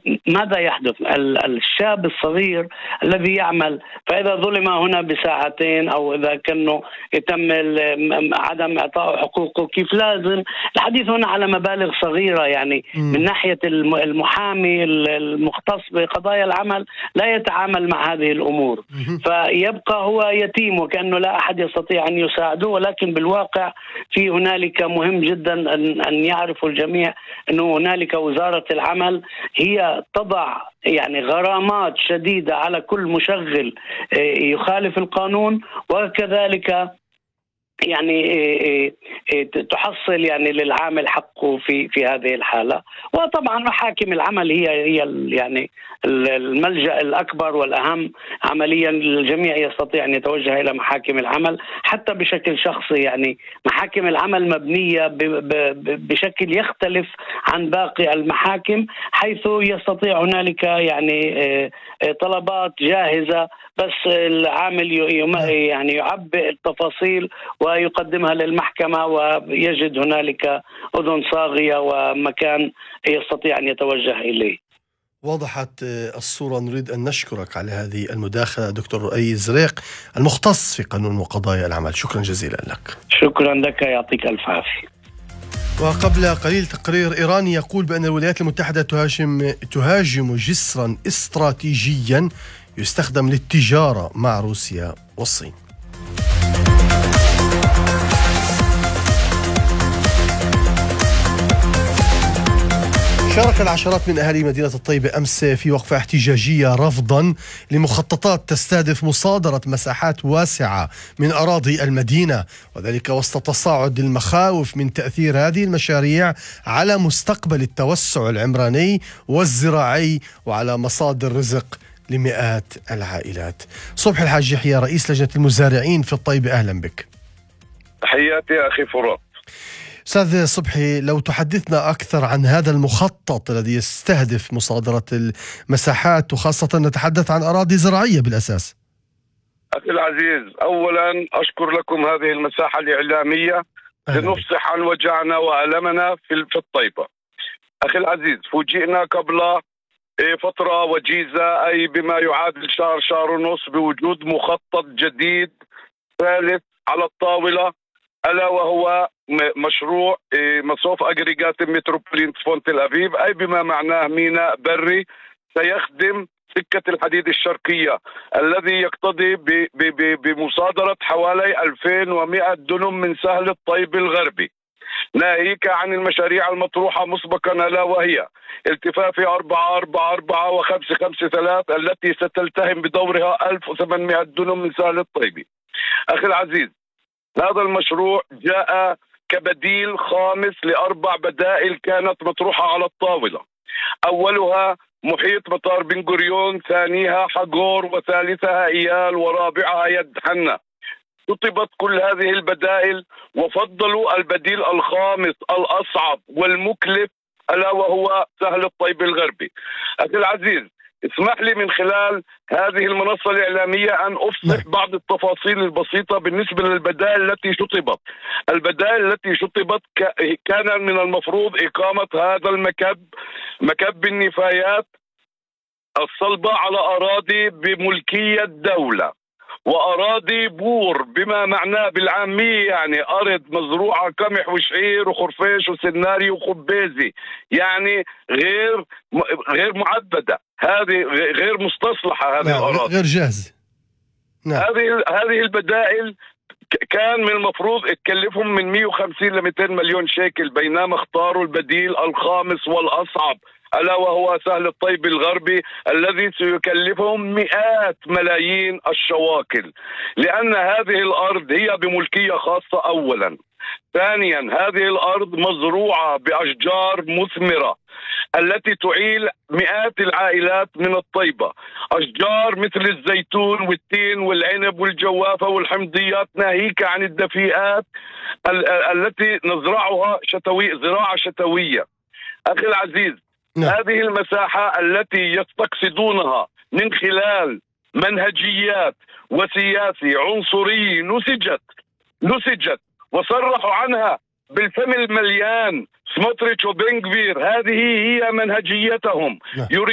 ماذا يحدث؟ الشاب الصغير الذي يعمل، فإذا ظلم هنا بساعتين أو إذا كانه يتم عدم إعطاء حقوقه، كيف لازم الحديث هنا على مبالغ صغيرة يعني من ناحية المحامي المختص بقضايا العمل لا يتعامل مع هذه الأمور، فيبقى هو يتيم وكأنه لا أحد يستطيع أن يساعده. ولكن بالواقع في هنالك مهم جدا أن يعرفوا الجميع أنه هنالك وزارة العمل هي تضع يعني غرامات شديدة على كل مشغل يخالف القانون، وكذلك يعني تحصل يعني للعامل حقه في هذه الحالة. وطبعا محاكم العمل هي يعني الملجأ الأكبر والأهم عمليا. الجميع يستطيع أن يتوجه إلى محاكم العمل حتى بشكل شخصي. يعني محاكم العمل مبنية بشكل يختلف عن باقي المحاكم، حيث يستطيع هنالك يعني طلبات جاهزة، بس العامل يعني يعبئ التفاصيل ويقدمها للمحكمة، ويجد هنالك أذن صاغية ومكان يستطيع أن يتوجه إليه. وضحت الصورة. نريد أن نشكرك على هذه المداخلة دكتور رؤي زريق المختص في قانون وقضايا العمل. شكرا جزيلا لك. شكرا لك، يعطيك ألف عافية. وقبل قليل تقرير إيراني يقول بأن الولايات المتحدة تهاجم جسرا استراتيجيا يستخدم للتجارة مع روسيا والصين. شارك العشرات من أهالي مدينة الطيبة أمس في وقفة احتجاجية رفضا لمخططات تستهدف مصادرة مساحات واسعة من أراضي المدينة، وذلك وسط تصاعد المخاوف من تأثير هذه المشاريع على مستقبل التوسع العمراني والزراعي وعلى مصادر رزق لمئات العائلات. صبحي الحاج يحيى رئيس لجنة المزارعين في الطيبة، أهلا بك. تحياتي أخي فرات. أستاذ صبحي، لو تحدثنا أكثر عن هذا المخطط الذي يستهدف مصادرة المساحات، وخاصة نتحدث عن أراضي زراعية بالأساس. أخي العزيز، أولا أشكر لكم هذه المساحة الإعلامية لنفصح عن وجعنا وألمنا في الطيبة. أخي العزيز، فوجئنا قبل فترة وجيزة، أي بما يعادل شهر ونصف، بوجود مخطط جديد ثالث على الطاولة، ألا وهو مشروع مصوف أجريجات متروبولين صفون تل أبيب، أي بما معناه ميناء بري سيخدم سكة الحديد الشرقية، الذي يقتضي بمصادرة حوالي 2100 دنم من سهل الطيب الغربي، ناهيك عن المشاريع المطروحة مسبقا، ألا وهي التفاف 444 و553 التي ستلتهم بدورها 1800 دنم من سهل الطيبي. أخي العزيز، هذا المشروع جاء كبديل خامس لأربع بدائل كانت مطروحة على الطاولة. أولها محيط مطار بن غوريون، ثانيها حجور، وثالثها إيال، ورابعها يد حنة. شطبت كل هذه البدائل وفضلوا البديل الخامس الأصعب والمكلف، ألا وهو سهل الطيب الغربي. أخي العزيز، اسمح لي من خلال هذه المنصة الإعلامية أن أفصح بعض التفاصيل البسيطة بالنسبة للبدائل التي شطبت. البدائل التي شطبت كان من المفروض إقامة هذا مكب النفايات الصلبة على أراضي بملكية الدولة، وأراضي بور بما معناه بالعامية يعني أرض مزروعة قمح وشعير وخرفيش وسناري وخبازي، يعني غير معبدة، هذه غير مستصلحة، هذه الأراضي غير جاهزة. هذه البدائل كان من المفروض تكلفهم من 150 ل 200 مليون شيكل، بينما اختاروا البديل الخامس والأصعب، ألا وهو سهل الطيب الغربي، الذي سيكلفهم مئات ملايين الشواكل، لأن هذه الأرض هي بملكية خاصة أولا. ثانيا، هذه الأرض مزروعة بأشجار مثمرة التي تعيل مئات العائلات من الطيبة، أشجار مثل الزيتون والتين والعنب والجوافة والحمضيات، ناهيك عن الدفيئات التي نزرعها زراعة شتوية. أخي العزيز، هذه المساحة التي يستقصدونها من خلال منهجيات وسياسي عنصري نسجت وصرحوا عنها بالفم المليان سموتريتش وبنغفير، هذه هي منهجيتهم.